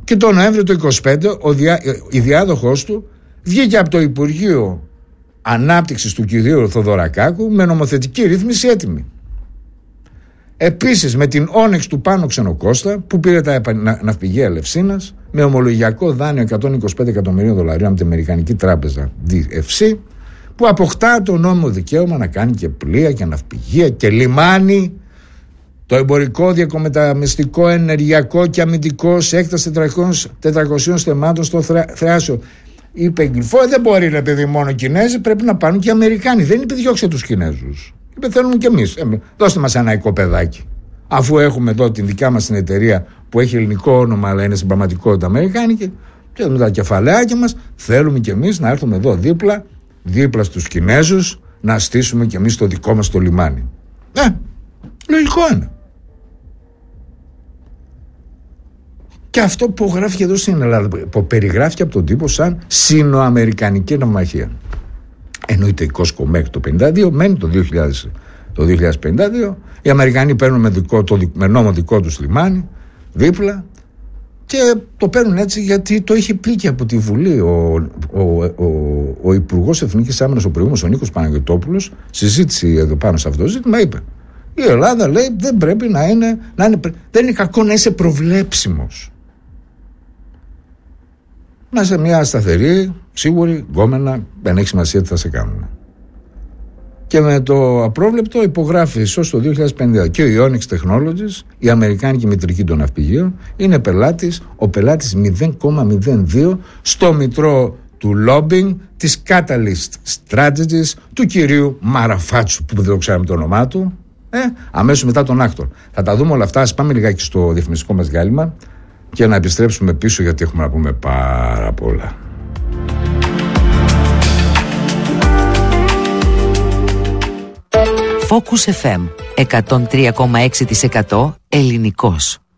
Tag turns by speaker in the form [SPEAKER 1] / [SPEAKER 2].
[SPEAKER 1] Και το Νοέμβριο του 25 η διάδοχός του βγήκε από το Υπουργείο Ανάπτυξης του κυρίου Θοδωρακάκου με νομοθετική ρύθμιση έτοιμη. Επίσης με την Όνεξ του Πάνο Ξενοκώστα που πήρε τα ναυπηγεία Ελευσίνας με ομολογιακό δάνειο $125 εκατομμυρίων από την Αμερικανική Τράπεζα DFC, που αποκτά το νόμιμο δικαίωμα να κάνει και πλοία και ναυπηγεία και λιμάνι, το εμπορικό, διακομεταμεστικό, ενεργειακό και αμυντικό σε έκταση 400 στεμάτων στο θράσιο. Είπε η Γκριφό, δεν μπορεί ρε παιδί μόνο οι Κινέζοι, πρέπει να πάνουν και οι Αμερικάνοι. Δεν είπε διώξε τους Κινέζους. Είπε θέλουμε κι εμείς. Δώστε μας ένα οικοπεδάκι. Αφού έχουμε εδώ την δικιά μας την εταιρεία που έχει ελληνικό όνομα αλλά είναι στην πραγματικότητα αμερικάνικη, και με τα κεφαλαίάκια μας θέλουμε κι εμείς να έρθουμε εδώ δίπλα στους Κινέζους να στήσουμε κι εμείς το δικό μας το λιμάνι. Λογικό είναι. Και αυτό που γράφει εδώ στην Ελλάδα, που περιγράφει από τον τύπο σαν Σινοαμερικανική νομαχία. Εννοείται η Κόσκο μέχρι το 52, μένει το 2052. Οι Αμερικανοί παίρνουν με νόμο δικό τους λιμάνι δίπλα και το παίρνουν έτσι γιατί το είχε πει και από τη Βουλή ο Υπουργός Εθνικής Άμυνας, ο προηγούμενος, ο Νίκος Παναγιωτόπουλος, συζήτηση εδώ πάνω σε αυτό το ζήτημα, είπε η Ελλάδα, λέει, δεν πρέπει να είναι δεν είναι κακό να είσαι προβλέψιμος. Να είσαι μια σταθερή, σίγουρη, γκόμενα, δεν έχει σημασία τι θα σε κάνουν. Και με το απρόβλεπτο υπογράφει ίσως το 2050 και ο Onyx Technologies, η αμερικάνικη μητρική των ναυπηγείων, είναι ο πελάτης 0,02 στο μητρό του lobbying της Catalyst Strategies του κυρίου Μαραφάτσου, που δεν το ξέραμε το όνομά του, αμέσως μετά τον Άκτορ. Θα τα δούμε όλα αυτά. Ας πάμε λιγάκι στο διαφημιστικό μας διάλειμμα και να επιστρέψουμε πίσω, γιατί έχουμε να πούμε πάρα πολλά.
[SPEAKER 2] Focus FM 103,6% ελληνικός.